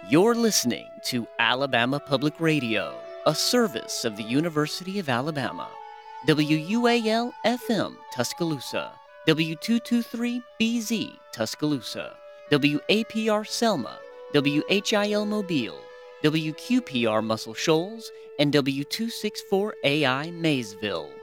You're listening to Alabama Public Radio, a service of the University of Alabama. WUAL FM Tuscaloosa, W223BZ Tuscaloosa, WAPR Selma, WHIL Mobile, WQPR Muscle Shoals, and W264AI Maysville.